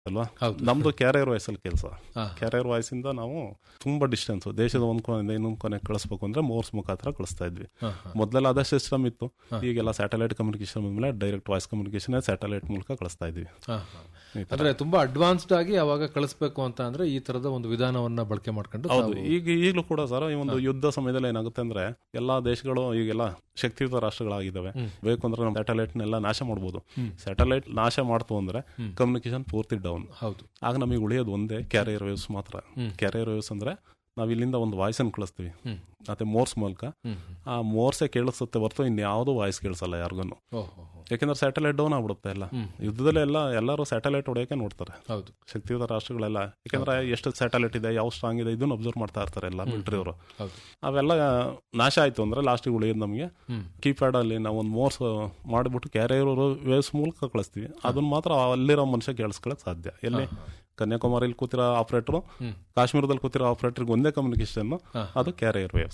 ಅಲ್ವಾ. ನಮ್ದು ಕ್ಯಾರಿಯರ್ ವಾಯ್ಸಲ್ಲಿ ಕೆಲಸ. ಕ್ಯಾರಿಯರ್ ವಾಯ್ಸಿಂದ ನಾವು ತುಂಬಾ ಡಿಸ್ಟೆನ್ಸ್, ದೇಶದ ಒಂದ್ ಕೊನೆಯಿಂದ ಇನ್ನೊಂದು ಕೊನೆ ಕಳಿಸ್ಬೇಕು ಅಂದ್ರೆ ಮೋರ್ಸ್ ಮುಖಾಂತರ ಕಳಿಸ್ತಾ ಇದ್ವಿ. ಮೊದಲೆಲ್ಲ ಅದೇ ಸಿಸ್ಟಮ್ ಇತ್ತು. ಈಗೆಲ್ಲ ಸ್ಯಾಟಲೈಟ್ ಕಮ್ಯುನಿಕೇಶನ್ ಬಂದ್ಮೇಲೆ ಡೈರೆಕ್ಟ್ ವಾಯ್ಸ್ ಕಮ್ಯುನಿಕೇಶನ್ ಸ್ಯಾಟಲೈಟ್ ಮೂಲಕ ಕಳಿಸ್ತಾ ಇದ್ವಿ. ಅಂದ್ರೆ ತುಂಬಾ ಅಡ್ವಾನ್ಸ್ಡ್ ಆಗಿ ಅವಾಗ ಕಳಿಸ್ಬೇಕು ಅಂತ ಅಂದ್ರೆ ಈ ತರದ ಒಂದು ವಿಧಾನವನ್ನ ಬಳಕೆ ಮಾಡ್ಕೊಂಡು. ಹೌದು, ಈಗಲೂ ಕೂಡ ಸರ್ ಈ ಒಂದು ಯುದ್ಧ ಸಮಯದಲ್ಲಿ ಏನಾಗುತ್ತೆ ಅಂದ್ರೆ ಎಲ್ಲಾ ದೇಶಗಳು ಈಗೆಲ್ಲ ಶಕ್ತಿಯುತ ರಾಷ್ಟ್ರಗಳಾಗಿದ್ದಾವೆ. ಬೇಕು ಅಂದ್ರೆ ನಾವು ಸ್ಯಾಟಲೈಟ್ ನೆಲ್ಲ ನಾಶ ಮಾಡಬಹುದು. ಸ್ಯಾಟಲೈಟ್ ನಾಶ ಮಾಡ್ತು ಅಂದ್ರೆ ಕಮ್ಯುನಿಕೇಶನ್ ಪೂರ್ತಿ ಡೌನ್. ಹೌದು, ಆಗ ನಮಗೆ ಉಳಿಯೋದು ಒಂದೇ ಕ್ಯಾರಿಯರ್ ವೇವ್ಸ್ ಮಾತ್ರ. ಕ್ಯಾರಿಯರ್ ವೇವ್ಸ್ ಅಂದ್ರೆ ನಾವ್ ಇಲ್ಲಿಂದ ಒಂದು ವಾಯ್ಸ್ ಅನ್ನು ಕಳಿಸ್ತೀವಿ ಮತ್ತೆ ಮೋರ್ಸ್ ಮೂಲಕ. ಆ ಮೋರ್ಸೇ ಕೇಳಿಸುತ್ತೆ ಹೊರತು ಇನ್ಯಾವುದೋ ವಾಯ್ಸ್ ಕೇಳಿಸಲ್ಲ ಯಾರಿಗೂ. ಯಾಕೆಂದ್ರೆ ಸ್ಯಾಟಲೈಟ್ ಡೌನ್ ಆಗ್ಬಿಡುತ್ತೆ. ಎಲ್ಲ ಯುದ್ಧದಲ್ಲಿ ಎಲ್ಲರೂ ಸ್ಯಾಟಲೈಟ್ ಹೊಡೆಯಕ್ಕೆ ನೋಡ್ತಾರೆ. ಹೌದು, ಶಕ್ತಿಯುತ ರಾಷ್ಟ್ರಗಳೆಲ್ಲ. ಯಾಕಂದ್ರೆ ಎಷ್ಟು ಸ್ಯಾಟಲೈಟ್ ಇದೆ, ಯಾವ ಸ್ಟ್ರಾಂಗ್ ಇದೆ, ಇದನ್ನ ಅಬ್ಸರ್ವ್ ಮಾಡ್ತಾ ಇರ್ತಾರೆ ಎಲ್ಲ ಮಿಲಿಟರಿ ಅವರು. ಅವೆಲ್ಲ ನಾಶ ಆಯ್ತು ಅಂದ್ರೆ ಲಾಸ್ಟಿಗೆ ಉಳಿಯೋದು ನಮಗೆ ಕೀಪ್ಯಾಡ್ ಅಲ್ಲಿ ನಾವು ಒಂದು ಮೋರ್ಸ್ ಮಾಡಿಬಿಟ್ಟು ಕ್ಯಾರಿಯರ್ ವೇವ್ಸ್ ಮೂಲಕ ಕಳಿಸ್ತೀವಿ. ಅದನ್ನ ಮಾತ್ರ ಅಲ್ಲಿರೋ ಮನುಷ್ಯ ಕೇಳಿಸ್ಕೊಳಕ್ ಸಾಧ್ಯ. ಎಲ್ಲಿ ಕನ್ಯಾಕುಮಾರಿಲಿ ಕೂತಿರೋ ಆಪರೇಟರ್, ಕಾಶ್ಮೀರದಲ್ಲಿ ಕೂತಿರೋ ಆಪರೇಟರ್ಗೆ ಒಂದೇ ಕಮ್ಯುನಿಕೇಶನ್, ಅದು ಕ್ಯಾರಿಯರ್ ವೇವ್ಸ್.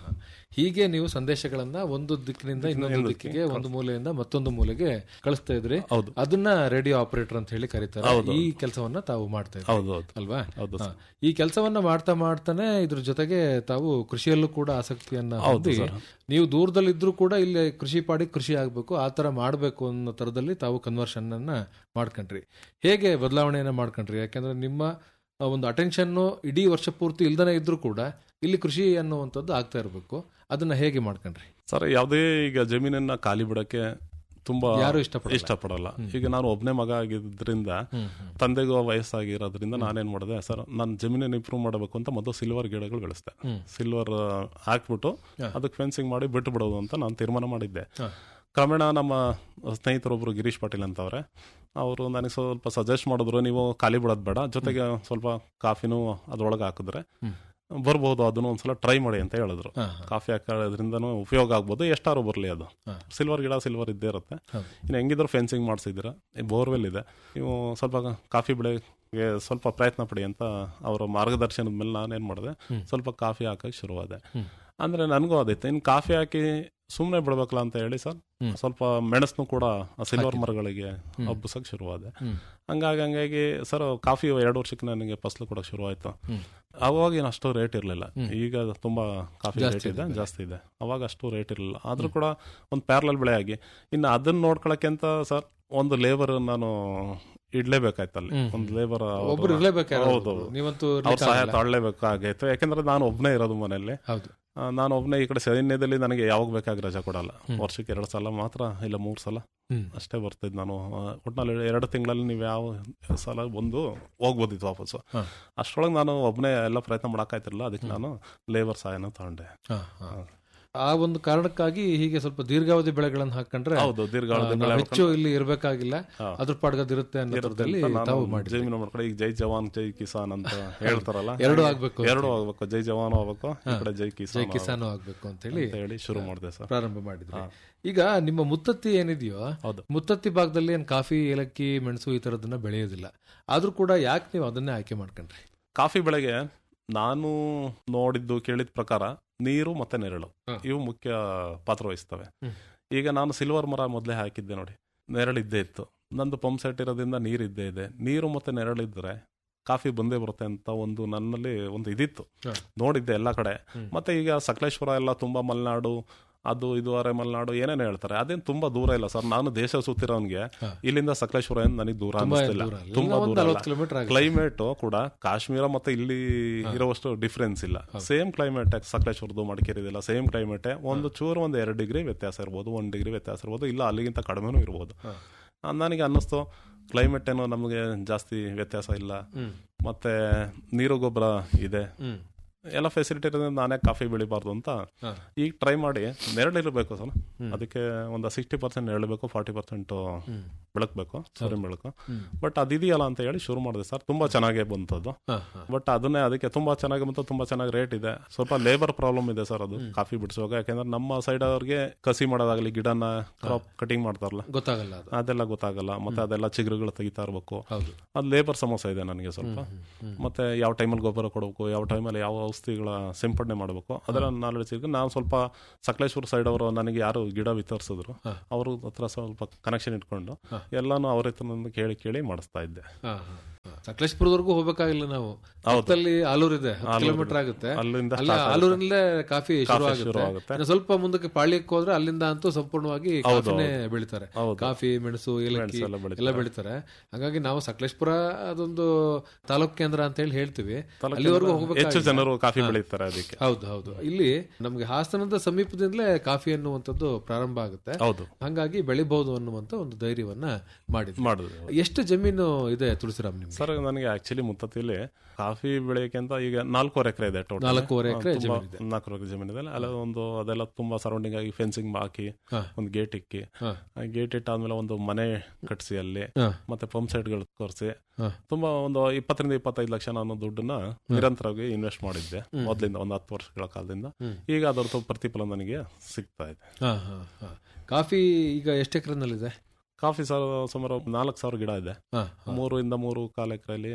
ಹೀಗೆ ನೀವು ಸಂದೇಶಗಳನ್ನ ಒಂದು ದಿಕ್ಕಿನಿಂದ ಇನ್ನೊಂದು ದಿಕ್ಕಿಗೆ, ಒಂದು ಮೂಲೆಯಿಂದ ಮತ್ತೊಂದು ಮೂಲೆಗೆ ಕಳಿಸ್ತಾ ಇದ್ರಿ. ಅದನ್ನ ರೇಡಿಯೋ ಆಪರೇಟರ್ ಅಂತ ಹೇಳಿ ಕರೀತಾರೆ. ಈ ಕೆಲಸವನ್ನ ತಾವು ಮಾಡ್ತಾ ಇದ್ರಿ ಅಲ್ವಾ? ಈ ಕೆಲಸವನ್ನ ಮಾಡ್ತಾ ಮಾಡ್ತಾನೆ ಇದ್ರ ಜೊತೆಗೆ ತಾವು ಕೃಷಿಯಲ್ಲೂ ಕೂಡ ಆಸಕ್ತಿಯನ್ನ ಹೊಂದಿ, ನೀವು ದೂರದಲ್ಲಿದ್ರು ಕೂಡ ಇಲ್ಲಿ ಕೃಷಿ ಪಾಡಿ ಕೃಷಿ ಆಗ್ಬೇಕು, ಆ ತರ ಮಾಡ್ಬೇಕು ಅನ್ನೋ ತರದಲ್ಲಿ ತಾವು ಕನ್ವರ್ಷನ್ ಅನ್ನ ಮಾಡ್ಕೊಂಡ್ರಿ. ಹೇಗೆ ಬದಲಾವಣೆಯನ್ನ ಮಾಡ್ಕೊಂಡ್ರಿ? ಯಾಕಂದ್ರೆ ನಿಮ್ಮ ಒಂದು ಅಟೆನ್ಷನ್ ಇಡೀ ವರ್ಷ ಪೂರ್ತಿ ಇಲ್ದನೇ ಇದ್ರೂ ಕೂಡ ಇಲ್ಲಿ ಕೃಷಿ ಅನ್ನುವಂಥದ್ದು ಆಗ್ತಾ ಇರಬೇಕು. ಅದನ್ನ ಹೇಗೆ ಮಾಡ್ಕೊಂಡ್ರಿ ಸರ್? ಯಾವುದೇ ಈಗ ಜಮೀನನ್ನ ಖಾಲಿ ಬಿಡಕ್ಕೆ ತುಂಬಾ ಯಾರು ಇಷ್ಟಪಡಲ್ಲ. ಈಗ ನಾನು ಒಬ್ಬನೇ ಮಗ ಆಗಿದ್ರಿಂದ, ತಂದೆಗೂ ವಯಸ್ಸಾಗಿರೋದ್ರಿಂದ ನಾನೇನ್ ಮಾಡಿದೆ ಸರ್, ನಾನು ಜಮೀನನ್ನು ಇಂಪ್ರೂವ್ ಮಾಡಬೇಕು ಅಂತ ಮೊದಲು ಸಿಲ್ವರ್ ಗಿಡಗಳು ಬೆಳೆಸ್ದೆ. ಸಿಲ್ವರ್ ಹಾಕ್ಬಿಟ್ಟು ಅದಕ್ಕೆ ಫೆನ್ಸಿಂಗ್ ಮಾಡಿ ಬಿಟ್ಟು ಬಿಡೋದು ಅಂತ ನಾನು ತೀರ್ಮಾನ ಮಾಡಿದ್ದೆ. ಕ್ರಮೇಣ ನಮ್ಮ ಸ್ನೇಹಿತರೊಬ್ರು ಗಿರೀಶ್ ಪಾಟೀಲ್ ಅಂತವ್ರೆ, ಅವರು ನನಗೆ ಸ್ವಲ್ಪ ಸಜೆಸ್ಟ್ ಮಾಡಿದ್ರು, ನೀವು ಖಾಲಿ ಬಿಡೋದು ಬೇಡ, ಜೊತೆಗೆ ಸ್ವಲ್ಪ ಕಾಫಿನೂ ಅದ್ರೊಳಗೆ ಹಾಕಿದ್ರೆ ಬರ್ಬೋದು, ಅದನ್ನು ಒಂದ್ಸಲ ಟ್ರೈ ಮಾಡಿ ಅಂತ ಹೇಳಿದ್ರು. ಕಾಫಿ ಹಾಕೋದ್ರಿಂದನೂ ಉಪಯೋಗ ಆಗ್ಬೋದು, ಎಷ್ಟಾರು ಬರಲಿ. ಅದು ಸಿಲ್ವರ್ ಗಿಡ ಸಿಲ್ವರ್ ಇದ್ದೇ ಇರುತ್ತೆ. ಇನ್ನು ಹೆಂಗಿದ್ರು ಫೆನ್ಸಿಂಗ್ ಮಾಡಿಸಿದ್ದೀರಾ, ಬೋರ್ವೆಲ್ ಇದೆ, ನೀವು ಸ್ವಲ್ಪ ಕಾಫಿ ಬೆಳೆಗೆ ಸ್ವಲ್ಪ ಪ್ರಯತ್ನ ಪಡಿ ಅಂತ ಅವರ ಮಾರ್ಗದರ್ಶನದ ಮೇಲೆ ನಾನೇನ್ ಮಾಡಿದೆ, ಸ್ವಲ್ಪ ಕಾಫಿ ಹಾಕಕ್ಕೆ ಶುರುವಾದೆ. ಅಂದ್ರೆ ನನಗೂ ಅದಿತ್ತು, ಇನ್ನು ಕಾಫಿ ಹಾಕಿ ಸುಮ್ಮನೆ ಬಿಡ್ಬೇಕಲ್ಲ ಅಂತ ಹೇಳಿ ಸರ್ ಸ್ವಲ್ಪ ಮೆಣಸನ್ನು ಕೂಡ ಸಿಲ್ವರ್ ಮರಗಳಿಗೆ ಹಬ್ಬಿಸಕ್ ಶುರುವಾದೆ. ಹಂಗಾಗಿ ಸರ್ ಕಾಫಿ 2 ವರ್ಷಕ್ಕೆ ನನಗೆ ಫಸಲು ಕೊಡಕ್ ಶುರುವಾಯ್ತು. ಅವಾಗ ಏನು ಅಷ್ಟು ರೇಟ್ ಇರಲಿಲ್ಲ. ಈಗ ತುಂಬಾ ಕಾಫಿ ರೇಟ್ ಇದೆ, ಜಾಸ್ತಿ ಇದೆ. ಅವಾಗ ಅಷ್ಟು ರೇಟ್ ಇರಲಿಲ್ಲ. ಆದ್ರೂ ಕೂಡ ಒಂದು ಪ್ಯಾರಲಲ್ ಬೆಳೆ ಆಗಿ ಇನ್ನು ಅದನ್ನ ನೋಡ್ಕೊಳಕ್ಕೆ ಅಂತ ಸರ್ ಒಂದು ಲೇಬರ್ ನಾನು ಇಡ್ಲೇಬೇಕಾಯ್ತಲ್ಲಿ. ಒಂದು ಲೇಬರ್ ಅವ್ರ ಸಹಾಯ ತಗೊಳ್ಳೇಬೇಕಾಗಿತ್ತು. ಯಾಕಂದ್ರೆ ನಾನು ಒಬ್ನೇ ಇರೋದು ಮನೆಯಲ್ಲಿ. ನಾನು ಒಬ್ನೇ ಈ ಕಡೆ ಸೈನ್ಯದಲ್ಲಿ ನನಗೆ ಯಾವಾಗ ಬೇಕಾಗಿ ರಜಾ ಕೊಡಲ್ಲ. ವರ್ಷಕ್ಕೆ 2 ಸಲ ಮಾತ್ರ, ಇಲ್ಲ 3 ಸಲ ಅಷ್ಟೇ ಬರ್ತಿದ್ ನಾನು. ಒಟ್ನಲ್ಲಿ 2 ತಿಂಗಳಲ್ಲಿ ನೀವು ಯಾವ ಸಲ ಬಂದು ಹೋಗ್ಬೋದಿತ್ತು ವಾಪಸ್ಸು. ಅಷ್ಟರೊಳಗೆ ನಾನು ಒಬ್ನೇ ಎಲ್ಲ ಪ್ರಯತ್ನ ಮಾಡಕ್ಕಾಯ್ತಿರಲಿಲ್ಲ. ಅದಕ್ಕೆ ನಾನು ಲೇಬರ್ ಸಹಾಯನ ತಗೊಂಡೆ. ಆ ಒಂದು ಕಾರಣಕ್ಕಾಗಿ ಹೀಗೆ ಸ್ವಲ್ಪ ದೀರ್ಘಾವಧಿ ಬೆಳೆಗಳನ್ನು ಹಾಕೊಂಡ್ರೆ ಹೆಚ್ಚು ಇಲ್ಲಿ ಇರಬೇಕಾಗಿಲ್ಲ, ಅದ್ರ ಪಾಡ್ಗದಿರುತ್ತೆ ಅನ್ನೋದ್ರಲ್ಲಿ ತಾವು ಮಾಡಿ ಜಮೀನು ಮಾಡ್ಕೊಂಡು ಈಗ ಜೈ ಜವಾನ್ ಜೈ ಕಿಸಾನ್ ಅಂತ ಹೇಳ್ತಾರಲ್ಲ, ಎರಡು ಆಗ್ಬೇಕು. ಜೈ ಜವಾನ್ ಆಗ್ಬೇಕು, ಈ ಕಡೆ ಜೈ ಕಿಸಾನ್ ಆಗ್ಬೇಕು ಅಂತ ಹೇಳಿ ಶುರು ಮಾಡಿದೆ ಸರ್, ಪ್ರಾರಂಭ ಮಾಡಿದ್ವಿ. ಈಗ ನಿಮ್ಮ ಮುತ್ತತ್ತಿ ಏನಿದೆಯೋ, ಮುತ್ತತ್ತಿ ಭಾಗದಲ್ಲಿ ಏನ್ ಕಾಫಿ, ಏಲಕ್ಕಿ, ಮೆಣಸು ಈ ತರದನ್ನ ಬೆಳೆಯೋದಿಲ್ಲ. ಆದ್ರೂ ಕೂಡ ಯಾಕೆ ನೀವು ಅದನ್ನೇ ಆಯ್ಕೆ ಮಾಡ್ಕೊಂಡ್ರಿ? ಕಾಫಿ ಬೆಳೆಗೆ ನಾನು ನೋಡಿದ್ದು ಕೇಳಿದ ಪ್ರಕಾರ ನೀರು ಮತ್ತೆ ನೆರಳು ಇವು ಮುಖ್ಯ ಪಾತ್ರ ವಹಿಸ್ತವೆ. ಈಗ ನಾನು ಸಿಲ್ವರ್ ಮರ ಮೊದಲೇ ಹಾಕಿದ್ದೆ ನೋಡಿ, ನೆರಳಿದ್ದೇ ಇತ್ತು. ನಂದು ಪಂಪ್ ಸೆಟ್ ಇರೋದ್ರಿಂದ ನೀರು ಇದ್ದೇ ಇದೆ. ನೀರು ಮತ್ತೆ ನೆರಳಿದ್ರೆ ಕಾಫಿ ಬಂದೇ ಬರುತ್ತೆ ಅಂತ ಒಂದು ನನ್ನಲ್ಲಿ ಒಂದು ಇದಿತ್ತು, ನೋಡಿದ್ದೆ ಎಲ್ಲ ಕಡೆ. ಮತ್ತೆ ಈಗ ಸಕಲೇಶ್ವರ ಎಲ್ಲ ತುಂಬಾ ಮಲೆನಾಡು, ಅದು ಇದು ಮಲೆನಾಡು ಏನೇನು ಹೇಳ್ತಾರೆ, ಅದೇನು ತುಂಬಾ ದೂರ ಇಲ್ಲ ಸರ್. ನಾನು ದೇಶ ಸುತ್ತಿರೋನ್ಗೆ ಇಲ್ಲಿಂದ ಸಕಲೇಶ್ವರ ಏನು ನನಗೆ ದೂರ ಅನಿಸ್ತಿಲ್ಲ, ತುಂಬಾ ದೂರ. ಕ್ಲೈಮೇಟ್ ಕೂಡ ಕಾಶ್ಮೀರ ಮತ್ತೆ ಇಲ್ಲಿ ಇರೋವಷ್ಟು ಡಿಫ್ರೆನ್ಸ್ ಇಲ್ಲ. Same climate, ಸಕಲೇಶ್ವರದ್ದು ಮಡಿಕೇರಿದೆಲ್ಲ same ಕ್ಲೈಮೇಟೇ. ಒಂದು 2 ಡಿಗ್ರಿ ವ್ಯತ್ಯಾಸ ಇರ್ಬೋದು, 1 ಡಿಗ್ರಿ ವ್ಯತ್ಯಾಸ ಇರ್ಬೋದು, ಇಲ್ಲ ಅಲ್ಲಿಗಿಂತ ಕಡಿಮೆನೂ ಇರ್ಬೋದು. ನನಗೆ ಅನ್ನಿಸ್ತು ಕ್ಲೈಮೇಟ್ ಏನೋ ನಮಗೆ ಜಾಸ್ತಿ ವ್ಯತ್ಯಾಸ ಇಲ್ಲ, ಮತ್ತೆ ನೀರು ಗೊಬ್ಬರ ಇದೆ, ಎಲ್ಲ ಫೆಸಿಲಿಟಿ ಇರೋದ್ರಿಂದ ನಾನೇ ಕಾಫಿ ಬೆಳಿಬಾರ್ದು ಅಂತ ಈಗ ಟ್ರೈ ಮಾಡಿ ನೆರಳಿರಬೇಕು ಸರ್. ಅದಕ್ಕೆ ಒಂದು 60% ನೆರಳಬೇಕು, 40% ಬೆಳಕಬೇಕು, ಸೂರ್ಯನ ಬೆಳಕು. ಬಟ್ ಅದಿದೆಯಲ್ಲ ಅಂತ ಹೇಳಿ ಶುರು ಮಾಡಿದೆ ಸರ್. ತುಂಬಾ ಚೆನ್ನಾಗೇ ಬಂತದ್ದು. ಬಟ್ ಅದಕ್ಕೆ ತುಂಬಾ ಚೆನ್ನಾಗಿ ಬಂತು, ತುಂಬಾ ಚೆನ್ನಾಗಿ ರೇಟ್ ಇದೆ. ಸ್ವಲ್ಪ ಲೇಬರ್ ಪ್ರಾಬ್ಲಮ್ ಇದೆ ಸರ್ ಅದು ಕಾಫಿ ಬಿಡಿಸುವಾಗ. ಯಾಕಂದ್ರೆ ನಮ್ಮ ಸೈಡ್ ಅವ್ರಿಗೆ ಕಸಿ ಮಾಡೋದಾಗ್ಲಿ, ಗಿಡನ ಕ್ರಾಪ್ ಕಟಿಂಗ್ ಮಾಡ್ತಾರಲ್ಲ, ಗೊತ್ತಾಗಲ್ಲ, ಅದೆಲ್ಲ ಗೊತ್ತಾಗಲ್ಲ. ಮತ್ತೆ ಅದೆಲ್ಲ ಚಿಗುರುಗಳು ತೆಗಿತಾ ಇರ್ಬೇಕು. ಅದು ಲೇಬರ್ ಸಮಸ್ಯೆ ಇದೆ ನನಗೆ ಸ್ವಲ್ಪ. ಮತ್ತೆ ಯಾವ ಟೈಮಲ್ಲಿ ಗೊಬ್ಬರ ಕೊಡಬೇಕು, ಯಾವ ಟೈಮಲ್ಲಿ ಯಾವ ಔಷಧಿಗಳ ಸಿಂಪಡಣೆ ಮಾಡಬೇಕು, ಅದರ ನಾಲೆಡ್ಜ್ ಈಗ ನಾವು ಸ್ವಲ್ಪ ಸಕಲೇಶ್ವರ ಸೈಡ್ ಅವರು ನನಗೆ ಯಾರು ಗಿಡ ವಿತರಿಸಿದ್ರು ಅವ್ರ ಹತ್ರ ಸ್ವಲ್ಪ ಕನೆಕ್ಷನ್ ಇಟ್ಕೊಂಡು ಎಲ್ಲಾನು ಅವ್ರ ಹತ್ರ ಕೇಳಿ ಮಾಡಿಸ್ತಾ ಇದ್ದೆ. ಸಕಲೇಶ್ಪುರದವರೆಗೂ ಹೋಗ್ಬೇಕಾಗಿಲ್ಲ ನಾವು. ಹತ್ತಲ್ಲಿ ಆಲೂರ್ ಇದೆ, 10 ಕಿಲೋಮೀಟರ್ ಆಗುತ್ತೆ. ಅಲ್ಲ ಆಲೂರಿನಲ್ಲೇ ಕಾಫಿ ಶುರು ಆಗುತ್ತೆ. ಸ್ವಲ್ಪ ಮುಂದಕ್ಕೆ ಪಾಳ್ಯಕ್ಕೆ ಹೋದ್ರೆ ಅಲ್ಲಿಂದ ಅಂತೂ ಸಂಪೂರ್ಣವಾಗಿ ಕಾಫಿನೇ ಬೆಳಿತಾರೆ. ಕಾಫಿ, ಮೆಣಸು, ಏಲಕ್ಕಿ ಎಲ್ಲ ಬೆಳಿತಾರೆ. ಹಾಗಾಗಿ ನಾವು ಸಕಲೇಶ್ಪುರ ಅದೊಂದು ತಾಲೂಕ್ ಕೇಂದ್ರ ಅಂತ ಹೇಳಿ ಹೇಳ್ತೀವಿ, ಅಲ್ಲಿವರೆಗೂ ಹೋಗ್ಬೇಕು. ಜನರು ಕಾಫಿ ಬೆಳೀತಾರೆ ಅದಕ್ಕೆ. ಹೌದು ಹೌದು. ಇಲ್ಲಿ ನಮ್ಗೆ ಹಾಸನದ ಸಮೀಪದಿಂದಲೇ ಕಾಫಿ ಅನ್ನುವಂಥದ್ದು ಪ್ರಾರಂಭ ಆಗುತ್ತೆ. ಹಾಗಾಗಿ ಬೆಳಿಬಹುದು ಅನ್ನುವಂತ ಒಂದು ಧೈರ್ಯವನ್ನ ಮಾಡಿದ್ರು. ಎಷ್ಟು ಜಮೀನು ಇದೆ ತುಳಸಿರಾಮ್ ನಿಮ್ಗೆ? ಸರ್ ನನಗೆ ಆಕ್ಚುಲಿ ಮುತ್ತತ್ತಿಲಿ ಕಾಫಿ ಬೆಳೆಯಕ್ಕೆ ಅಂತ ಈಗ 4.5 ಎಕರೆ ಇದೆ. 4.5 ಎಕರೆ ಜಮೀನು ಇದೆ. ಅದೆಲ್ಲ ತುಂಬಾ ಸರೌಂಡಿಂಗ್ ಆಗಿ ಫೆನ್ಸಿಂಗ್ ಹಾಕಿ ಒಂದು ಗೇಟ್ ಇಕ್ಕಿ, ಗೇಟ್ ಇಟ್ಟಾದ್ಮೇಲೆ ಒಂದು ಮನೆ ಕಟ್ಸಿ, ಅಲ್ಲಿ ಮತ್ತೆ ಪಂಪ್ ಸೆಟ್ ಗಳು ತೋರಿಸಿ ತುಂಬಾ ಒಂದು 20-25 ಲಕ್ಷ ನಾನು ದುಡ್ಡನ್ನ ನಿರಂತರವಾಗಿ ಇನ್ವೆಸ್ಟ್ ಮಾಡಿದ್ದೆ ಮೊದಲಿಂದ, ಒಂದು 10 ವರ್ಷಗಳ ಕಾಲದಿಂದ. ಈಗ ಅದರ ಪ್ರತಿಫಲ ನನಗೆ ಸಿಗ್ತಾ ಇದೆ. ಕಾಫಿ ಈಗ ಎಷ್ಟು ಎಕರೆನಲ್ಲಿದೆ? ಕಾಫಿ ಸುಮಾರು 4,000 ಗಿಡ ಇದೆ. 3-3.25 ಎಕರೆಯಲ್ಲಿ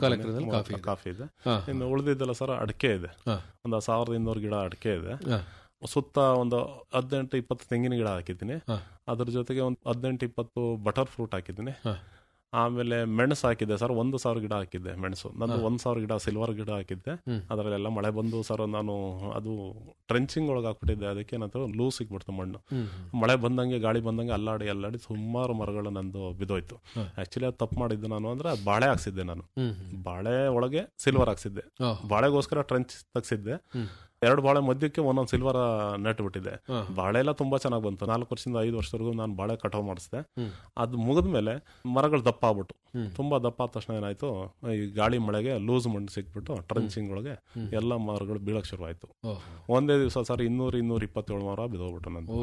ಕಾಫಿ ಇದೆ. ಇನ್ನು ಉಳಿದಿದ್ದೆಲ್ಲ ಸರ್ ಅಡಿಕೆ ಇದೆ. ಒಂದು 1,200 ಗಿಡ ಅಡಿಕೆ ಇದೆ. ಸುತ್ತ ಒಂದು 18-20 ತೆಂಗಿನ ಗಿಡ ಹಾಕಿದ್ದೀನಿ. ಅದ್ರ ಜೊತೆಗೆ ಒಂದು 18-20 ಬಟರ್ ಫ್ರೂಟ್ ಹಾಕಿದ್ದೀನಿ. ಆಮೇಲೆ ಮೆಣಸು ಹಾಕಿದ್ದೆ ಸರ್, 1,000 ಗಿಡ ಹಾಕಿದ್ದೆ ಮೆಣಸು. ನಂದು 1,000 ಗಿಡ ಸಿಲ್ವರ್ ಗಿಡ ಹಾಕಿದ್ದೆ. ಅದರಲ್ಲೆಲ್ಲ ಮಳೆ ಬಂದು ಸರ್ ನಾನು ಅದು ಟ್ರೆಂಚಿಂಗ್ ಒಳಗೆ ಹಾಕ್ಬಿಟ್ಟಿದ್ದೆ. ಅದಕ್ಕೆ ಏನಂತ ಲೂಸ್ ಸಿಕ್ಬಿಡ್ತು ಮಣ್ಣು. ಮಳೆ ಬಂದಂಗೆ ಗಾಳಿ ಬಂದಂಗೆ ಅಲ್ಲಾಡಿ ಸುಮಾರು ಮರಗಳು ನಂದು ಬಿದ್ದೋಯ್ತು. ಆಕ್ಚುಲಿ ಅದು ತಪ್ಪು ಮಾಡಿದ್ದು ನಾನು ಅಂದ್ರೆ ಬಾಳೆ ಹಾಕ್ಸಿದ್ದೆ. ನಾನು ಬಾಳೆ ಒಳಗೆ ಸಿಲ್ವರ್ ಹಾಕ್ಸಿದ್ದೆ. ಬಾಳೆಗೋಸ್ಕರ ಟ್ರೆಂಚ್ ತೆಗ್ಸಿದ್ದೆ. 2 ಬಾಳೆ ಮಧ್ಯಕ್ಕೆ ಒಂದೊಂದು ಸಿಲ್ವರ್ ನೆಟ್ ಬಿಟ್ಟಿದೆ. ಬಾಳೆ ಎಲ್ಲ ತುಂಬಾ ಚೆನ್ನಾಗಿ ಬಂತು. 4 ವರ್ಷದಿಂದ 5 ವರ್ಷದವರೆಗೂ ನಾನು ಬಾಳೆ ಕಟಾವ್ ಮಾಡಿಸಿದೆ. ಅದು ಮುಗಿದ್ಮೇಲೆ ಮರಗಳು ದಪ್ಪ ಆಗ್ಬಿಟ್ಟು, ತುಂಬಾ ದಪ್ಪ ಆದ ತಕ್ಷಣ ಏನಾಯ್ತು, ಈ ಗಾಳಿ ಮಳೆಗೆ ಲೂಸ್ ಮಣ್ಣು ಸಿಕ್ಬಿಟ್ಟು ಟ್ರಂಚಿಂಗ್ ಒಳಗೆ ಎಲ್ಲ ಮರಗಳು ಬೀಳಕ್ ಶುರು ಆಯ್ತು. ಒಂದೇ ದಿವಸ ಸರ್ 200-227 ಮರ ಬಿದ್ದೋಗ್ಬಿಟ್ಟು ನಂದು.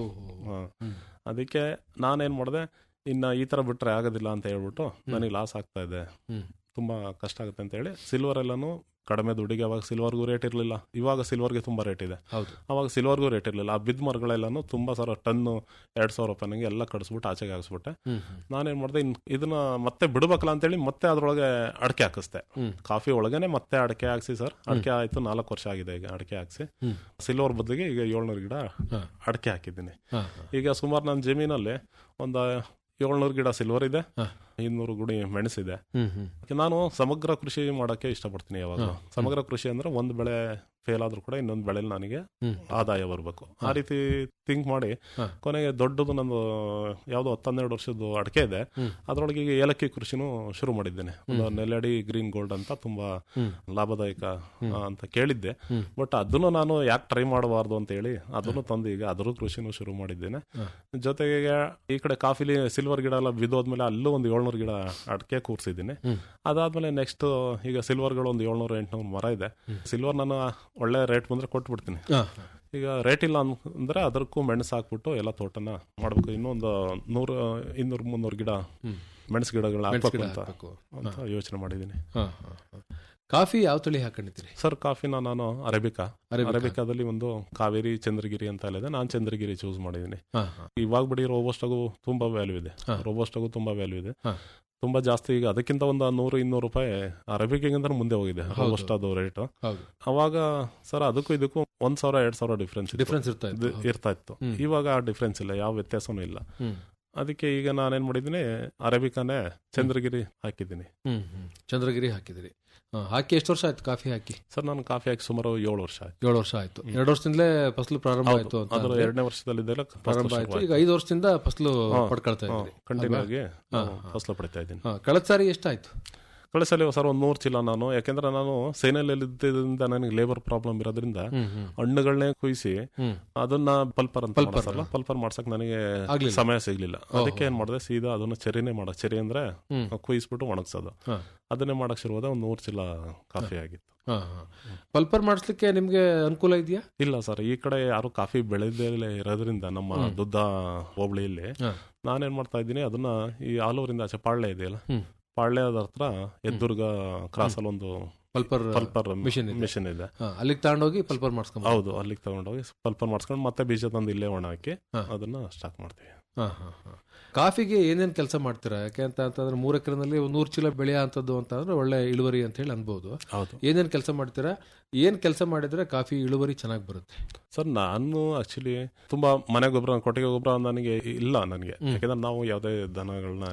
ಅದಕ್ಕೆ ನಾನೇನ್ ಮಾಡಿದೆ, ಇನ್ನ ಈ ತರ ಬಿಟ್ರೆ ಆಗೋದಿಲ್ಲ ಅಂತ ಹೇಳ್ಬಿಟ್ಟು ನನಗೆ ಲಾಸ್ ಆಗ್ತಾ ಇದೆ, ತುಂಬಾ ಕಷ್ಟ ಆಗುತ್ತೆ ಅಂತ ಹೇಳಿ ಸಿಲ್ವರ್ ಎಲ್ಲಾನು ಕಡಿಮೆ ದುಡ್ಡಿಗೆ, ಅವಾಗ ಸಿಲ್ವರ್ಗೂ ರೇಟ್ ಇರಲಿಲ್ಲ. ಇವಾಗ ಸಿಲ್ವರ್ಗೆ ತುಂಬಾ ರೇಟ್ ಇದೆ. ಅವಾಗ ಸಿಲ್ವರ್ಗೂ ರೇಟ್ ಇರಲಿಲ್ಲ. ಆ ಬಿದ್ದ ಮರಗಳೆಲ್ಲಾನು ತುಂಬಾ ಸರ್ ಟನ್ನು 2,000 ರೂಪಾಯಿನಂಗೆ ಎಲ್ಲ ಕಡಿಸ್ಬಿಟ್ಟು ಆಚೆಗೆ ಹಾಕಿಸ್ಬಿಟ್ಟೆ. ನಾನೇನ್ ಮಾಡಿದೆ, ಇದನ್ನ ಮತ್ತೆ ಬಿಡ್ಬೇಕಲ್ಲ ಅಂತೇಳಿ ಮತ್ತೆ ಅದ್ರೊಳಗೆ ಅಡಿಕೆ ಹಾಕಿಸ್ದೆ. ಕಾಫಿ ಒಳಗೇನೆ ಮತ್ತೆ ಅಡಿಕೆ ಹಾಕ್ಸಿ ಸರ್. ಅಡಿಕೆ ಆಯ್ತು 4 ವರ್ಷ ಆಗಿದೆ ಈಗ ಅಡಿಕೆ ಹಾಕ್ಸಿ. ಸಿಲ್ವರ್ ಬದಲಿಗೆ ಈಗ 700 ಗಿಡ ಅಡಿಕೆ ಹಾಕಿದ್ದೀನಿ. ಈಗ ಸುಮಾರು ನನ್ನ ಜಮೀನಲ್ಲಿ ಒಂದು 700 ಗಿಡ ಸಿಲ್ವರ್ ಇದೆ, 200 ಗುಡಿ ಮೆಣಸಿದೆ. ನಾನು ಸಮಗ್ರ ಕೃಷಿ ಮಾಡಕ್ಕೆ ಇಷ್ಟಪಡ್ತೀನಿ. ಯಾವಾಗ ಸಮಗ್ರ ಕೃಷಿ ಅಂದ್ರೆ ಒಂದು ಬೆಳೆ ಫೇಲ್ ಆದ್ರೂ ಕೂಡ ಇನ್ನೊಂದು ಬೆಳೆಲಿ ನನಗೆ ಆದಾಯ ಬರ್ಬೇಕು. ಆ ರೀತಿ ಥಿಂಕ್ ಮಾಡಿ ಕೊನೆಗೆ ದೊಡ್ಡದು ನಂದು ಯಾವ್ದೋ 10-12 ವರ್ಷದ ಅಡಿಕೆ ಇದೆ. ಅದ್ರೊಳಗೆ ಈಗ ಏಲಕ್ಕಿ ಕೃಷಿನೂ ಶುರು ಮಾಡಿದ್ದೇನೆ. ಒಂದು ನೆಲಡಿ ಗ್ರೀನ್ ಗೋಲ್ಡ್ ಅಂತ ತುಂಬಾ ಲಾಭದಾಯಕ ಅಂತ ಕೇಳಿದ್ದೆ. ಬಟ್ ಅದನ್ನು ನಾನು ಯಾಕೆ ಟ್ರೈ ಮಾಡಬಾರ್ದು ಅಂತ ಹೇಳಿ ಅದನ್ನು ತಂದು ಈಗ ಅದ್ರ ಕೃಷಿನೂ ಶುರು ಮಾಡಿದ್ದೇನೆ. ಜೊತೆಗೆ ಈ ಕಡೆ ಕಾಫಿಲಿ ಸಿಲ್ವರ್ ಗಿಡ ಎಲ್ಲ ಬಿದ್ದೋದ್ಮೇಲೆ ಅಲ್ಲೂ ಒಂದು 700 ಗಿಡ ಅಡಿಕೆ ಕೂರ್ಸಿದ್ದೀನಿ. ಅದಾದ್ಮೇಲೆ ನೆಕ್ಸ್ಟ್ ಈಗ ಸಿಲ್ವರ್ಗಳು ಒಂದು 700-800 ಮರ ಇದೆ. ಸಿಲ್ವರ್ ನಾನು ಒಳ್ಳೆ ರೇಟ್ ಬಂದ್ರೆ ಕೊಟ್ಬಿಡ್ತೀನಿ. ಈಗ ರೇಟ್ ಇಲ್ಲ ಅಂದ್ರೆ ಅದಕ್ಕೂ ಮೆಣಸು ಹಾಕ್ಬಿಟ್ಟು ಎಲ್ಲ ತೋಟನ ಮಾಡ್ಬೇಕು. ಇನ್ನೊಂದು 100-200-300 ಗಿಡ ಮೆಣಸು ಗಿಡಗಳು ಹಾಕ್ಬೇಕು ಅಂತ ಯೋಚನೆ ಮಾಡಿದ್ದೀನಿ. ಕಾಫಿ ಯಾವ ತಳಿ ಹಾಕೊಂಡಿದ್ದೀರಿ ಸರ್? ಕಾಫಿನ ನಾನು ಅರೇಬಿಕಾದಲ್ಲಿ ಒಂದು ಕಾವೇರಿ, ಚಂದ್ರಗಿರಿ ಅಂತ ಇದೆ. ನಾನು ಚಂದ್ರಗಿರಿ ಚೂಸ್ ಮಾಡಿದ್ದೀನಿ. ಇವಾಗ ಬಿಡಿ ರೋಬೋಸ್ಟಾಗೂ ತುಂಬಾ ವ್ಯಾಲ್ಯೂ ಇದೆ. ತುಂಬಾ ಜಾಸ್ತಿ. ಈಗ ಅದಕ್ಕಿಂತ ಒಂದು 100-200 ರೂಪಾಯಿ ಅರೇಬಿಕಿಗಿಂತ ಮುಂದೆ ಹೋಗಿದೆ ರೋಬೋಸ್ಟಾದು ರೇಟ್. ಅವಾಗ ಸರ್ ಅದಕ್ಕೂ ಇದಕ್ಕೂ 1,000-2,000 ಡಿಫ್ರೆನ್ಸ್ ಇರ್ತಾ ಇತ್ತು. ಇವಾಗ ಆ ಡಿಫ್ರೆನ್ಸ್ ಇಲ್ಲ, ಯಾವ ವ್ಯತ್ಯಾಸನೂ ಇಲ್ಲ. ಅದಕ್ಕೆ ಈಗ ನಾನೇನ್ ಮಾಡಿದ್ದೀನಿ, ಅರೇಬಿಕಾನೇ ಚಂದ್ರಗಿರಿ ಹಾಕಿದ್ದೀನಿ. ಚಂದ್ರಗಿರಿ ಹಾಕಿದಿರಿ. ಹಾಕಿ ಎಷ್ಟು ವರ್ಷ ಆಯ್ತು ಕಾಫಿ ಹಾಕಿ? ಸರ್ ನಾನು ಕಾಫಿ ಹಾಕಿ ಸುಮಾರು 7 ವರ್ಷ ಆಯ್ತು. 7 ವರ್ಷ ಆಯ್ತು. 2 ವರ್ಷದಿಂದಲೇ ಫಸಲು ಪ್ರಾರಂಭ ಆಯ್ತು. ಅದ್ರ 2ನೇ ವರ್ಷದಲ್ಲಿ ಪ್ರಾರಂಭ ಆಯ್ತು. ಈಗ 5 ವರ್ಷದಿಂದ ಫಸಲು ಪಡ್ಕೊಳ್ತಾ ಇದ್ದೀರಿ. ಕಂಟಿನ್ಯೂ ಆಗಿ ಫಸಲು ಪಡಿತಾ ಇದ್ದೀನಿ. ಕಳೆದ ಸಾರಿ ಎಷ್ಟಾಯ್ತು? ಕಳೆದ ಸಲ ಸರ್ ಒಂದು 100 ಚೀಲ. ನಾನು ಯಾಕೆಂದ್ರೆ ನಾನು ಸೇನೆಯಲ್ಲಿ ಇದ್ದಿದ್ದರಿಂದ ನನಗೆ ಲೇಬರ್ ಪ್ರಾಬ್ಲಮ್ ಇರೋದ್ರಿಂದ ಹಣ್ಣುಗಳನ್ನೇ ಕುಯಿಸಿ ಅದನ್ನ ಪಲ್ಪರ್ ಮಾಡ್ಸಕ್ ನನಗೆ ಸಮಯ ಸಿಗ್ಲಿಲ್ಲ. ಅದಕ್ಕೆ ಏನ್ ಮಾಡಿದೆ, ಸೀದಾ ಅದನ್ನ ಚೆರಿ ಅಂದ್ರೆ ಕುಯಿಸ್ಬಿಟ್ಟು ಒಣಗ್ಸೋದು, ಅದನ್ನೇ ಮಾಡಕ್ ಶುರುವಾದ. ಒಂದು 100 ಚೀಲ ಕಾಫಿ ಆಗಿತ್ತು. ಪಲ್ಪರ್ ಮಾಡಿಸ್ಲಿಕ್ಕೆ ನಿಮ್ಗೆ ಅನುಕೂಲ ಇದೆಯಾ? ಇಲ್ಲ ಸರ್, ಈ ಕಡೆ ಯಾರು ಕಾಫಿ ಬೆಳೆದೇ ಇರೋದ್ರಿಂದ ನಮ್ಮ ದುದ್ದ ಹೋಬಳಿಯಲ್ಲಿ ನಾನೇನ್ ಮಾಡ್ತಾ ಇದ್ದೀನಿ, ಅದನ್ನ ಈ ಆಲೂರಿಂದ ಆಚೆ ಪಾಳ್ಯ ಇದೆಯಲ್ಲ, ಪಾಳ್ಯದ ಹತ್ರ ಎದ್ದುರ್ಗ ಕ್ರಾಸ್ ಅಲ್ಲಿ ಒಂದು ಪಲ್ಪರ್ ಮಿಷನ್ ಇದೆ. ಅಲ್ಲಿಗೆ ತಗೊಂಡೋಗಿ ಪಲ್ಪರ್ ಮಾಡಿಸ್ಕೊಂಡು, ಹೌದು, ಅಲ್ಲಿಗೆ ತಗೊಂಡೋಗಿ ಪಲ್ಪರ್ ಮಾಡಿಸ್ಕೊಂಡು ಮತ್ತೆ ಬೀಜ ತಂದು ಇಲ್ಲೇ ಒಣ ಹಾಕಿ ಅದನ್ನ ಸ್ಟಾಕ್ ಮಾಡ್ತೀವಿ. ಕಾಫಿಗೆ ಏನೇನ್ ಕೆಲಸ ಮಾಡ್ತೀರಾ? ಯಾಕೆ ಅಂತಂದ್ರೆ 3 ಎಕರೆನಲ್ಲಿ 100 ಚೀಲ ಬೆಳೆಯ ಅಂತದ್ದು ಅಂತಂದ್ರೆ ಒಳ್ಳೆ ಇಳುವರಿ ಅಂತ ಹೇಳಿ ಅನ್ಬೋದು. ಏನೇನ್ ಕೆಲಸ ಮಾಡ್ತೀರಾ? ಏನ್ ಕೆಲಸ ಮಾಡಿದ್ರೆ ಕಾಫಿ ಇಳುವರಿ ಚೆನ್ನಾಗಿ ಬರುತ್ತೆ? ಸರ್, ನಾನು ಆಕ್ಚುಲಿ ತುಂಬಾ ಮನೆ ಗೊಬ್ಬರ, ಕೊಟ್ಟಿಗೆ ಗೊಬ್ಬರ ನನಗೆ ಇಲ್ಲ. ಯಾಕಂದ್ರೆ ನಾವು ಯಾವುದೇ ದನಗಳನ್ನ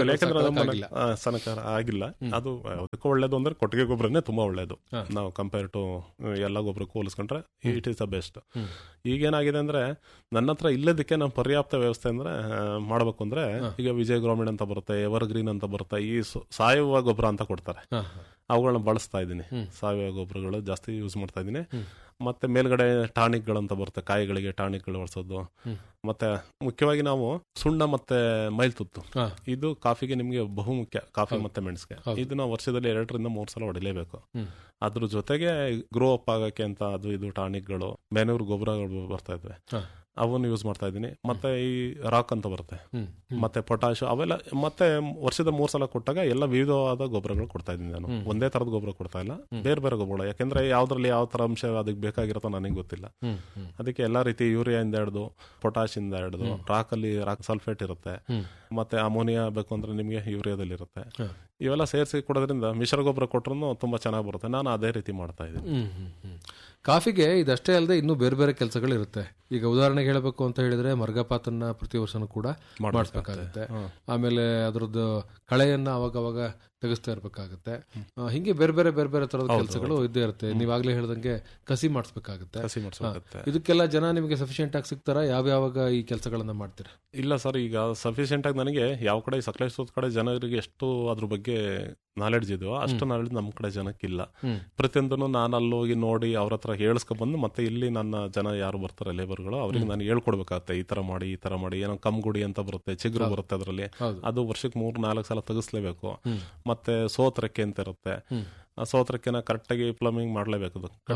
ಸನಕಾರ ಆಗಿಲ್ಲ. ಅದು ಅದಕ್ಕೂ ಒಳ್ಳೇದು ಅಂದ್ರೆ ಕೊಟ್ಟಿಗೆ ಗೊಬ್ಬರನೇ ತುಂಬಾ ಒಳ್ಳೇದು. ನಾವು ಕಂಪೇರ್ ಟು ಎಲ್ಲ ಗೊಬ್ಬರಕ್ಕೂ ಹೋಲಿಸ್ಕೊಂಡ್ರೆ ಇಟ್ ಈಸ್ ದ ಬೆಸ್ಟ್. ಈಗೇನಾಗಿದೆ ಅಂದ್ರೆ ನನ್ನ ಹತ್ರ ಇಲ್ಲದಕ್ಕೆ ನಾನು ಪರ್ಯಾಪ್ತ ವ್ಯವಸ್ಥೆ ಅಂದ್ರೆ ಮಾಡ್ಬೇಕು ಅಂದ್ರೆ, ಈಗ ವಿಜಯ ಗ್ರಾಮೀಣ ಅಂತ ಬರುತ್ತೆ, ಎವರ್ ಗ್ರೀನ್ ಅಂತ ಬರುತ್ತೆ, ಈ ಸಾವಯವ ಗೊಬ್ಬರ ಅಂತ ಕೊಡ್ತಾರೆ, ಅವುಗಳನ್ನ ಬಳಸ್ತಾ ಇದ್ದೀನಿ. ಸಾವಯವ ಗೊಬ್ಬರಗಳು ಜಾಸ್ತಿ ಯೂಸ್ ಮಾಡ್ತಾ ಇದ್ದೀನಿ. ಮತ್ತೆ ಮೇಲ್ಗಡೆ ಟಾನಿಕ್ಗಳಂತ ಬರುತ್ತೆ, ಕಾಯಿಗಳಿಗೆ ಟಾನಿಕ್ಗಳು ಬಳಸೋದು. ಮತ್ತೆ ಮುಖ್ಯವಾಗಿ ನಾವು ಸುಣ್ಣ ಮತ್ತೆ ಮೈಲ್ತುತ್ತು, ಇದು ಕಾಫಿಗೆ ನಿಮ್ಗೆ ಬಹುಮುಖ್ಯ. ಕಾಫಿ ಮತ್ತೆ ಮೆಣಸಿಗೆ ಇದು ನಾವು ವರ್ಷದಲ್ಲಿ 2 ರಿಂದ 3 ಸಲ ಹೊಡಿಲೇಬೇಕು. ಅದ್ರ ಜೊತೆಗೆ ಗ್ರೋ ಅಪ್ ಆಗಕ್ಕೆ ಅಂತ ಅದು ಇದು ಟಾನಿಕ್ಗಳು, ಮ್ಯಾನ್ಯೂರ್ ಗೊಬ್ಬರಗಳು ಬರ್ತಾ ಇದ್ವಿ, ಅವನ್ನ ಯೂಸ್ ಮಾಡ್ತಾ ಇದ್ದೀನಿ. ಮತ್ತೆ ಈ ರಾಕ್ ಅಂತ ಬರುತ್ತೆ, ಮತ್ತೆ ಪೊಟ್ಯಾಶ್, ಅವೆಲ್ಲ ಮತ್ತೆ ವರ್ಷದ 3 ಸಲ ಕೊಟ್ಟಾಗ ಎಲ್ಲ ವಿವಿಧವಾದ ಗೊಬ್ಬರಗಳು ಕೊಡ್ತಾ ಇದ್ದೀನಿ. ನಾನು ಒಂದೇ ತರದ ಗೊಬ್ಬರ ಕೊಡ್ತಾ ಇಲ್ಲ, ಬೇರೆ ಬೇರೆ ಗೊಬ್ಬರ. ಯಾಕಂದ್ರೆ ಯಾವ್ದ್ರಲ್ಲಿ ಯಾವ ತರ ಅಂಶ ಅದಕ್ಕೆ ಬೇಕಾಗಿರುತ್ತೋ ನನಗೆ ಗೊತ್ತಿಲ್ಲ. ಅದಕ್ಕೆ ಎಲ್ಲಾ ರೀತಿ ಯೂರಿಯಾ ಇಂದ ಹಿಡಿದು ಪೊಟ್ಯಾಶ್ ಇಂದ ಹಿಡಿದು, ರಾಕ್ ಅಲ್ಲಿ ರಾಕ್ ಸಲ್ಫೇಟ್ ಇರುತ್ತೆ, ಮತ್ತೆ ಅಮೋನಿಯಾ ಬೇಕು ಅಂದ್ರೆ ನಿಮ್ಗೆ ಯೂರಿಯಾದಲ್ಲಿ ಇರುತ್ತೆ. ಇವೆಲ್ಲ ಸೇರಿಸಿ ಕೊಡೋದ್ರಿಂದ ಮಿಶ್ರ ಗೊಬ್ಬರ ಕೊಟ್ಟರು ತುಂಬಾ ಚೆನ್ನಾಗಿ ಬರುತ್ತೆ. ನಾನು ಅದೇ ರೀತಿ ಮಾಡ್ತಾ ಇದ್ದೀನಿ. ಕಾಫಿಗೆ ಇದಷ್ಟೇ ಅಲ್ಲದೆ ಇನ್ನೂ ಬೇರೆ ಬೇರೆ ಕೆಲಸಗಳು ಇರುತ್ತೆ. ಈಗ ಉದಾಹರಣೆಗೆ ಹೇಳಬೇಕು ಅಂತ ಹೇಳಿದ್ರೆ ಮರ್ಗಪಾತನ್ನ ಪ್ರತಿ ವರ್ಷನೂ ಕೂಡ ಮಾಡಿಸ್ಬೇಕಾಗುತ್ತೆ. ಆಮೇಲೆ ಅದ್ರದ್ದು ಕಳೆಯನ್ನ ಅವಾಗ ತೆಗೆಸ್ತಾ ಇರ್ಬೇಕಾಗುತ್ತೆ. ಹಿಂಗೆ ಬೇರೆ ಬೇರೆ ತರದ ಕೆಲಸಗಳು ಇದ್ದೇ ಇರುತ್ತೆ. ನೀವಾಗ್ಲೇ ಹೇಳ್ದಂಗೆ ಕಸಿ ಮಾಡಿಸ್ಬೇಕಾಗುತ್ತೆ. ಇದಕ್ಕೆಲ್ಲ ಜನ ನಿಮಗೆ ಸಫಿಶಿಯಂಟ್ ಆಗಿ ಸಿಗ್ತಾರ? ಯಾವ್ಯಾವಾಗ ಈ ಕೆಲಸಗಳನ್ನ ಮಾಡ್ತೀರಾ? ಇಲ್ಲ ಸರ್, ಈಗ ಸಫಿಶಿಯಂಟ್ ಆಗಿ ನನಗೆ ಯಾವ ಕಡೆ ಸಕಲೇಶ್ವರದ ಕಡೆ ಜನರಿಗೆ ಎಷ್ಟು ಅದ್ರ ಬಗ್ಗೆ ನಾಲೆಡ್ಜ್ ಇದೆಯೋ ಅಷ್ಟು ನಾಲೆಡ್ಜ್ ನಮ್ಮ ಕಡೆ ಜನಕ್ಕಿಲ್ಲ. ಪ್ರತಿಯೊಂದನ್ನು ನಾನು ಅಲ್ಲಿ ಹೋಗಿ ನೋಡಿ ಅವ್ರ ಹತ್ರ ಹೇಳ್ಸ್ಕೊಂಡ್ಬಂದು ಮತ್ತೆ ಇಲ್ಲಿ ನನ್ನ ಜನ ಯಾರು ಬರ್ತಾರೆ ಲೇಬರ್ಗಳು ಅವ್ರಿಗೆ ನಾನು ಹೇಳ್ಕೊಡ್ಬೇಕಾಗತ್ತೆ. ಈ ತರ ಮಾಡಿ ಏನೋ ಕಮ್ಗುಡಿ ಅಂತ ಬರುತ್ತೆ, ಚಿಗುರು ಬರುತ್ತೆ, ಅದರಲ್ಲಿ ಅದು ವರ್ಷಕ್ಕೆ 3-4 ಸಲ ತೆಗಿಸ್ಲೇಬೇಕು. ಮತ್ತೆ ಸೋತ್ರಕ್ಕೆ ಅಂತ ಇರುತ್ತೆ, ಆ ಸೋತ್ರಕ್ಕೆನ ಕರೆಕ್ಟ್ ಆಗಿ ಪ್ಲಂಬಿಂಗ್ ಮಾಡ್ಲೇಬೇಕು.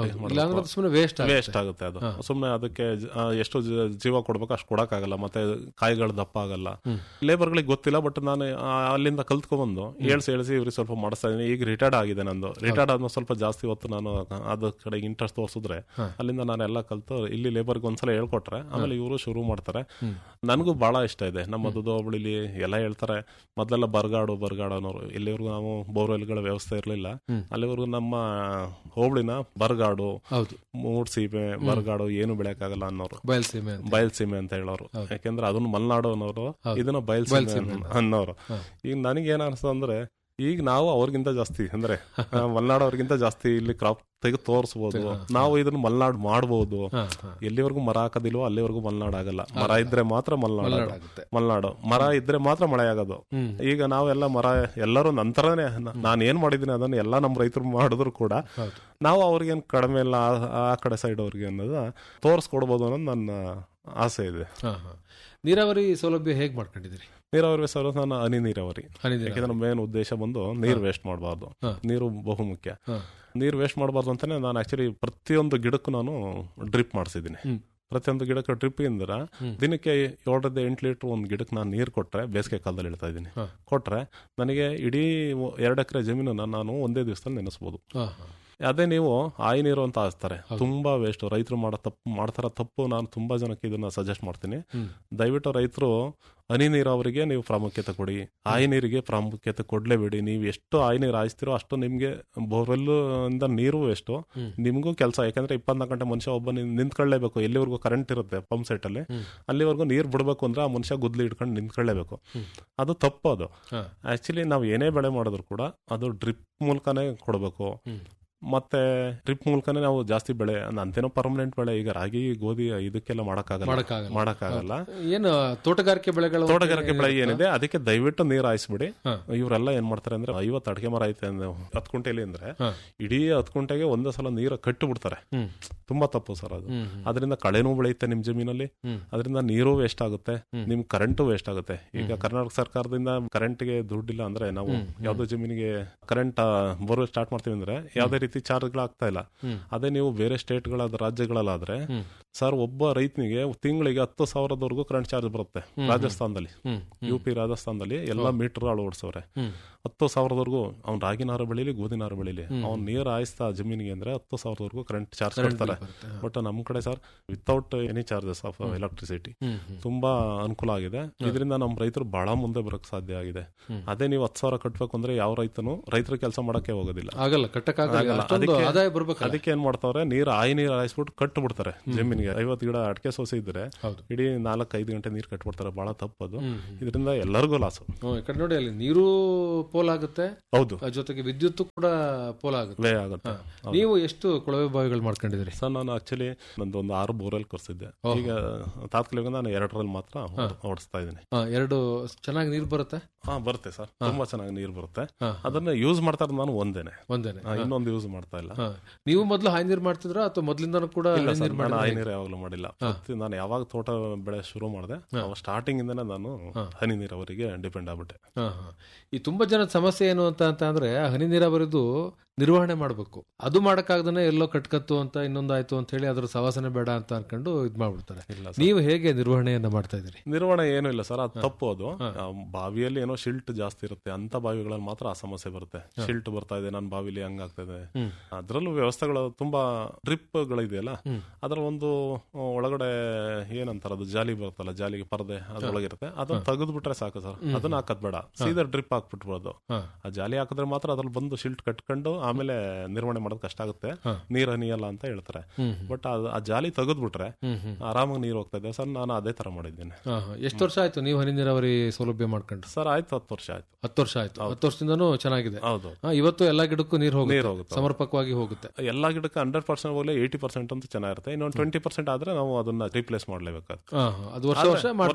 ವೇಸ್ಟ್ ಆಗುತ್ತೆ. ಅದು ಸುಮ್ನೆ ಅದಕ್ಕೆ ಎಷ್ಟು ಜೀವ ಕೊಡ್ಬೇಕು ಅಷ್ಟು ಕೊಡಕ್ಕಾಗಲ್ಲ. ಮತ್ತೆ ಕಾಯಿಗಳು ದಪ್ಪ ಆಗಲ್ಲ. ಲೇಬರ್ಗಳಿಗೆ ಗೊತ್ತಿಲ್ಲ. ಬಟ್ ನಾನು ಅಲ್ಲಿಂದ ಕಲ್ತ್ಕೊಂಡ್ಬಂದು ಹೇಳ್ಸಿ ಇವ್ರಿಗೆ ಸ್ವಲ್ಪ ಮಾಡಿಸ್ತಾ ಇದೀನಿ. ಈಗ ರಿಟೈರ್ಡ್ ಆಗಿದೆ ನಂದು. ರಿಟೈರ್ಡ್ ಆದ್ಮೇಲೆ ಸ್ವಲ್ಪ ಜಾಸ್ತಿ ಹೊತ್ತು ನಾನು ಅದ್ರ ಕಡೆ ಇಂಟ್ರೆಸ್ಟ್ ತೋರಿಸಿದ್ರೆ ಅಲ್ಲಿಂದ ನಾನು ಎಲ್ಲ ಕಲ್ತು ಇಲ್ಲಿ ಲೇಬರ್ಗೆ ಒಂದ್ಸಲ ಹೇಳ್ಕೊಟ್ರೆ ಆಮೇಲೆ ಇವರು ಶುರು ಮಾಡ್ತಾರೆ. ನನಗೂ ಬಹಳ ಇಷ್ಟ ಇದೆ. ನಮ್ಮ ಹೋಬಳಿಲಿ ಎಲ್ಲ ಹೇಳ್ತಾರೆ, ಮೊದಲೆಲ್ಲ ಬರಗಾಡು ಅನ್ನೋರು. ಇಲ್ಲಿವರೆಗೂ ನಾವು ಬೋರ್ವೆಲ್ಗಳ ವ್ಯವಸ್ಥೆ ಇರಲಿಲ್ಲ. ಅಲ್ಲಿವರೆಗೂ ನಮ್ಮ ಹೋಬಳಿನ ಬರಗಾಡು, ಮೂಡ್ಸೀಮೆ, ಬರಗಾಡು ಏನು ಬೆಳೆಯಕ್ಕಾಗಲ್ಲ ಅನ್ನೋರು, ಬಯಲ್ಸೀಮೆ ಅಂತ ಹೇಳೋರು. ಯಾಕೆಂದ್ರೆ ಅದನ್ನ ಮಲೆನಾಡು ಅನ್ನೋರು, ಇದನ್ನ ಬಯಲ್ಸೀಮೆ ಅನ್ನೋರು. ಈಗ ನನಗೇನ ಅನ್ಸ್ತದೆ ಅಂದ್ರೆ ಈಗ ನಾವು ಅವ್ರಿಗಿಂತ ಜಾಸ್ತಿ ಅಂದ್ರೆ ಮಲೆನಾಡು ಅವ್ರಿಗಿಂತ ಜಾಸ್ತಿ ಇಲ್ಲಿ ಕ್ರಾಪ್ ತೆಗೆದು ತೋರಿಸಬಹುದು. ನಾವು ಇದನ್ನ ಮಲೆನಾಡು ಮಾಡಬಹುದು. ಎಲ್ಲಿವರೆಗೂ ಮರ ಹಾಕೋದಿಲ್ವೋ ಅಲ್ಲಿವರೆಗೂ ಮಲೆನಾಡು ಆಗಲ್ಲ. ಮರ ಇದ್ರೆ ಮಾತ್ರ ಮಲೆನಾಡು, ಮರ ಇದ್ರೆ ಮಾತ್ರ ಮಳೆ ಆಗೋದು. ಈಗ ನಾವೆಲ್ಲ ಮರ ಎಲ್ಲರೂ ನಂತರನೇ ನಾನು ಏನ್ ಮಾಡಿದೀನಿ ಅದನ್ನ ಎಲ್ಲ ನಮ್ಮ ರೈತರು ಮಾಡಿದ್ರು ಕೂಡ ನಾವು ಅವ್ರಿಗೇನು ಕಡಿಮೆ ಇಲ್ಲ ಆ ಕಡೆ ಸೈಡ್ ಅವ್ರಿಗೆ ಅನ್ನೋದು ತೋರಿಸ್ಕೊಡ್ಬೋದು ಅನ್ನೋದು ನನ್ನ ಆಸೆ ಇದೆ. ನೀರಾವರಿ ಸೌಲಭ್ಯ ಹೇಗ್ ಮಾಡ್ಕೊಂಡಿದ್ದೀರಿ? ನೀರಾವರಿ ಸೌಲಭ್ಯ ನಾನು ಹನಿ ನೀರಾವರಿ. ಯಾಕಂದ್ರೆ ಮೇನ್ ಉದ್ದೇಶ ಬಂದು ನೀರು ವೇಸ್ಟ್ ಮಾಡಬಾರ್ದು. ನೀರು ಬಹುಮುಖ್ಯ. ನೀರು ವೇಸ್ಟ್ ಮಾಡಬಾರ್ದು ಅಂತಾನೆ ನಾನು ಆಕ್ಚುಲಿ ಪ್ರತಿಯೊಂದು ಗಿಡಕ್ಕೂ ನಾನು ಡ್ರಿಪ್ ಮಾಡಿಸಿದ್ದೀನಿ. ಪ್ರತಿಯೊಂದು ಗಿಡಕ್ಕೆ ಡ್ರಿಪ್ ಇಂದ ದಿನಕ್ಕೆ 7ರಿಂದ 8 ಲೀಟರ್ ಒಂದು ಗಿಡಕ್ಕೆ ನಾನು ನೀರು ಕೊಟ್ರೆ, ಬೇಸಿಗೆ ಕಾಲದಲ್ಲಿ ಹೇಳ್ತಾ ಇದ್ದೀನಿ, ಕೊಟ್ರೆ ನನಗೆ ಇಡೀ 2 ಎಕರೆ ಜಮೀನನ್ನ ನಾನು ಒಂದೇ ದಿವಸದಲ್ಲಿ ನೆನೆಸ್ಬೋದು. ಅದೇ ನೀವು ಆಯಿ ನೀರು ಅಂತ ಹಾಸ್ತಾರೆ, ತುಂಬಾ ವೇಸ್ಟ್. ರೈತರು ಮಾಡ್ತಾರ ತಪ್ಪು. ನಾನು ತುಂಬಾ ಜನಕ್ಕೆ ಇದನ್ನ ಸಜೆಸ್ಟ್ ಮಾಡ್ತೀನಿ. ದಯವಿಟ್ಟು ರೈತರು ಹನಿ ನೀರಾವರಿಗೆ ನೀವು ಪ್ರಾಮುಖ್ಯತೆ ಕೊಡಿ, ಆಯಿ ನೀರಿಗೆ ಪ್ರಾಮುಖ್ಯತೆ ಕೊಡ್ಲೇಬೇಡಿ. ನೀವು ಎಷ್ಟು ಆಯಿ ನೀರು ಹಾಯಿಸ್ತಿರೋ ಅಷ್ಟು ನಿಮ್ಗೆ ಬೋರ್ವೆಲ್ ಇಂದ ನೀರು ವೇಸ್ಟು, ನಿಮ್ಗೂ ಕೆಲಸ. ಯಾಕಂದ್ರೆ 24 ಗಂಟೆ ಮನುಷ್ಯ ಒಬ್ಬ ನಿಂತ್ಕೊಳ್ಳೇಬೇಕು. ಎಲ್ಲಿವರೆಗೂ ಕರೆಂಟ್ ಇರುತ್ತೆ ಪಂಪ್ ಸೆಟ್ ಅಲ್ಲಿ, ಅಲ್ಲಿವರೆಗೂ ನೀರು ಬಿಡಬೇಕು ಅಂದ್ರೆ ಆ ಮನುಷ್ಯ ಗುದ್ಲಿ ಇಟ್ಕೊಂಡು ನಿಂತ್ಕೊಳ್ಳೇಬೇಕು. ಅದು ತಪ್ಪು. ಅದು ಆಕ್ಚುಲಿ ನಾವು ಏನೇ ಬೆಳೆ ಮಾಡಿದ್ರು ಕೂಡ ಅದು ಡ್ರಿಪ್ ಮೂಲಕನೇ ಕೊಡಬೇಕು. ಮತ್ತೆ ಡ್ರಿಪ್ ಮೂಲಕನೇ ನಾವು ಜಾಸ್ತಿ ಬೆಳೆ ಅಂತೇನೋ ಪರ್ಮನೆಂಟ್ ಬೆಳೆ ಈಗ ರಾಗಿ, ಗೋಧಿ ಇದಕ್ಕೆಲ್ಲ ಮಾಡಕ್ಕಾಗಲ್ಲ. ಏನು ತೋಟಗಾರಿಕೆ ಬೆಳೆ ಏನಿದೆ ಅದಕ್ಕೆ ದಯವಿಟ್ಟು ನೀರು ಹಾಯಿಸ್ಬಿಡಿ. ಇವರೆಲ್ಲ ಏನ್ ಮಾಡ್ತಾರೆ ಅಂದ್ರೆ 50 ಅಡಿಕೆ ಮರ ಐತೆ 10 ಕುಂಟೆಲಿ ಅಂದ್ರೆ ಇಡೀ 10 ಕುಂಟೆಗೆ ಒಂದೇ ಸಲ ನೀರು ಕಟ್ಟಿ ಬಿಡ್ತಾರೆ. ತುಂಬಾ ತಪ್ಪು ಸರ್ ಅದು. ಅದರಿಂದ ಕಳೆನೂ ಬೆಳೆಯುತ್ತೆ ನಿಮ್ ಜಮೀನಲ್ಲಿ, ಅದರಿಂದ ನೀರು ವೇಸ್ಟ್ ಆಗುತ್ತೆ, ನಿಮ್ ಕರೆಂಟು ವೇಸ್ಟ್ ಆಗುತ್ತೆ. ಈಗ ಕರ್ನಾಟಕ ಸರ್ಕಾರದಿಂದ ಕರೆಂಟ್ಗೆ ದುಡ್ಡಿಲ್ಲ ಅಂದ್ರೆ ನಾವು ಯಾವ್ದೋ ಜಮೀನಿಗೆ ಕರೆಂಟ್ ಬೋರ್ವೆಲ್ ಸ್ಟಾರ್ಟ್ ಮಾಡ್ತೀವಿ ಅಂದ್ರೆ ಯಾವ್ದೇ ರೀತಿ ಚಾರ್ಜ್ಗಳಾಗ್ತಾ ಇಲ್ಲ. ಅದೇ ನೀವು ಬೇರೆ ಸ್ಟೇಟ್ಗಳಾದ ರಾಜ್ಯಗಳಲ್ಲಾದ್ರೆ ಸರ್ ಒಬ್ಬ ರೈತನಿಗೆ ತಿಂಗಳಿಗೆ 10,000 ಕರೆಂಟ್ ಚಾರ್ಜ್ ಬರುತ್ತೆ. ರಾಜಸ್ಥಾನದಲ್ಲಿ, UP ರಾಜಸ್ಥಾನದಲ್ಲಿ ಎಲ್ಲ ಮೀಟರ್ ಅಳವಡಿಸವ್ರೆ. 10,000 ಅವ್ನು ರಾಗಿ ನಾರು ಬೆಳೀಲಿ ಗೋಧಿ ನಾರು ಬೆಳೀಲಿ ಅವ್ನು ನೀರು ಹಾಯಿಸ್ತಾ ಜಮೀನಿಗೆ ಅಂದ್ರೆ 10,000 ಕರೆಂಟ್ ಚಾರ್ಜ್ ಕೊಡ್ತಾರೆ. ಬಟ್ ನಮ್ಮ ಕಡೆ sir without any charges of electricity ತುಂಬಾ ಅನುಕೂಲ ಆಗಿದೆ. ಇದರಿಂದ ನಮ್ಮ ರೈತರು ಬಹಳ ಮುಂದೆ ಬರಕ್ ಸಾಧ್ಯ ಆಗಿದೆ. ಅದೇ ನೀವು 10,000 ಕಟ್ಟಬೇಕು ಅಂದ್ರೆ ಯಾವ ರೈತರು ಕೆಲಸ ಮಾಡಕ್ಕೆ ಹೋಗೋದಿಲ್ಲ, ಆಗಲ್ಲ, ಕಟ್ಟಕ್ಕಾಗಲ್ಲ. ಅದಕ್ಕೆ ಏನ್ ಮಾಡ್ತಾವ್ರೆ, ನೀರು ಹಾಯಿಸ್ಬಿಟ್ಟು ಕಟ್ಬಿಡ್ತಾರೆ ಜಮೀನಿಗೆ. 50 ಗಿಡ ಅಡಿಕೆ ಸೋಸೆ ಇದ್ರೆ ಇಡೀ 4-5 ಗಂಟೆ ನೀರು ಕಟ್ಬಿಡ್ತಾರೆ. ಬಹಳ ತಪ್ಪದು. ಇದರಿಂದ ಎಲ್ಲರಿಗೂ ಲಾಸು. ನೋಡಿ, ಅಲ್ಲಿ ನೀರು ಪೋಲಾಗುತ್ತೆ, ಹೌದು, ಜೊತೆಗೆ ವಿದ್ಯುತ್ ಕೂಡ ಪೋಲಾಗುತ್ತೆ. ನೀವು ಎಷ್ಟು ಕೊಳವೆ ಬಾವಿಗಳು ಮಾಡ್ಕೊಂಡಿದ್ರಿ ಸರ್? ನಾನು ಆಕ್ಚುಲಿ ನಂದು ಒಂದು 6 ಬೋರ್ವೆಲ್ ಕೊರ್ಸಿದ್ದೆ. ಈಗ ತಾತ್ಕಾಲಿಕ ನಾನು 2 ಮಾತ್ರ ಓಡಿಸ್ತಾ ಇದ್ದೀನಿ. 2 ಚೆನ್ನಾಗಿ ನೀರು ಬರುತ್ತೆ? ಬರುತ್ತೆ ಸರ್, ತುಂಬಾ ಚೆನ್ನಾಗಿ ನೀರು ಬರುತ್ತೆ. ಅದನ್ನ ಯೂಸ್ ಮಾಡ್ತಾ ಇರೋದು ನಾನು ಒಂದೇನೆ, ಇನ್ನೊಂದು ಯೂಸ್ ಮಾಡ್ತಾ ಇಲ್ಲ. ನೀವು ಮೊದಲು ಹಾಯಿ ನೀರು ಮಾಡ್ತಿದ್ರ ಅಥವಾ ಮೊದಲಿಂದ ಕೂಡ? ಹಾಯಿ ನೀರು ಯಾವಾಗಲೂ ಮಾಡಿಲ್ಲ. ನಾನು ಯಾವಾಗ ತೋಟ ಬೆಳೆ ಶುರು ಮಾಡಿದೆ ಸ್ಟಾರ್ಟಿಂಗ್ ಇಂದನೇ ನಾನು ಹನಿ ನೀರಾವರಿಗೆ ಡಿಪೆಂಡ್ ಆಗ್ಬಿಟ್ಟೆ. ಈ ತುಂಬಾ ಜನದ ಸಮಸ್ಯೆ ಏನು ಅಂತ ಅಂದ್ರೆ ಹನಿ ನೀರಾವರಿದು ನಿರ್ವಹಣೆ ಮಾಡಬೇಕು, ಅದು ಮಾಡಕ್ಕಾಗದೇ ಎಲ್ಲೋ ಕಟ್ಕತ್ತು ಅಂತ ಇನ್ನೊಂದಾಯ್ತು ಅಂತ ಹೇಳಿ ಅದ್ರ ಸವಾಸನೆ ಬೇಡ ಅಂತ ಅನ್ಕೊಂಡು ಇದ್ ಮಾಡ್ಬಿಡ್ತಾರೆ. ನೀವು ಹೇಗೆ ನಿರ್ವಹಣೆಯನ್ನ ಮಾಡ್ತಾ ಇದ್ದೀರಿ? ನಿರ್ವಹಣೆ ಏನು ಇಲ್ಲ ಸರ್, ಅದು ತಪ್ಪು. ಅದು ಬಾವಿಯಲ್ಲಿ ಏನೋ ಶಿಲ್ಟ್ ಜಾಸ್ತಿ ಇರುತ್ತೆ, ಅಂತ ಬಾವಿಗಳಲ್ಲಿ ಮಾತ್ರ ಆ ಸಮಸ್ಯೆ ಬರುತ್ತೆ. ಶಿಲ್ಟ್ ಬರ್ತಾ ಇದೆ ನನ್ನ ಬಾವಿಲಿ ಹಂಗಾಗ್ತದೆ. ಅದ್ರಲ್ಲೂ ವ್ಯವಸ್ಥೆಗಳು ತುಂಬಾ ಡ್ರಿಪ್ ಗಳಿದೆಯಲ್ಲ, ಅದ್ರ ಒಂದು ಒಳಗಡೆ ಏನಂತಾರ ಅದು ಜಾಲಿ ಬರುತ್ತಲ್ಲ, ಜಾಲಿಗೆ ಪರದೆ ಅದ್ರೊಳಗಿರುತ್ತೆ, ಅದನ್ನ ತೆಗೆದು ಬಿಟ್ರೆ ಸಾಕು ಸರ್. ಅದನ್ನ ಹಾಕದ್ ಬೇಡ, ಸೀದಾ ಡ್ರಿಪ್ ಹಾಕ್ಬಿಟ್ಬೋದು. ಆ ಜಾಲಿ ಹಾಕಿದ್ರೆ ಮಾತ್ರ ಅದ್ರಲ್ಲಿ ಬಂದು ಶಿಲ್ಟ್ ಕಟ್ಕೊಂಡು ಆಮೇಲೆ ನಿರ್ವಹಣೆ ಮಾಡೋದು ಕಷ್ಟ ಆಗುತ್ತೆ, ನೀರ್ ಹನಿಯಲ್ಲ ಅಂತ ಹೇಳ್ತಾರೆ. ಬಟ್ ಆ ಜಾಲಿ ತೆಗೆದ್ಬಿಟ್ರೆ ಆರಾಮಾಗಿ ನೀರು ಹೋಗ್ತಾ ಇದೆ ಸರ್. ನಾನು ಅದೇ ತರ ಮಾಡಿದ್ದೀನಿ. ಎಷ್ಟು ವರ್ಷ ಆಯ್ತು ನೀವು ಹನಿ ನೀರಾವರಿ ಸೌಲಭ್ಯ ಮಾಡ್ಕೊಂಡ್ರೆ? ಸರ್ ಆಯ್ತು, 10 ವರ್ಷ ಆಯ್ತು. 10 ವರ್ಷ ಆಯ್ತು. 10 ವರ್ಷದಿಂದನೂ ಚೆನ್ನಾಗಿದೆ. ಹೌದು. ಇವತ್ತು ಎಲ್ಲಾ ಗಿಡಕ್ಕೂ ನೀರು ಹೋಗುತ್ತೆ, ಸಮರ್ಪಕವಾಗಿ ಹೋಗುತ್ತೆ. ಎಲ್ಲಾ ಗಿಡಕ್ಕೆ 100% ಹೋಗ್ಲಿ, 80% ಅಂತೂ ಚೆನ್ನಾಗಿರುತ್ತೆ. ಇನ್ನೊಂದು 20% ಆದ್ರೆ ನಾವು ಅದನ್ನ ರಿಪ್ಲೇಸ್ ಮಾಡ್ಲೇಬೇಕಾಗುತ್ತೆ. ಅದು ವರ್ಷ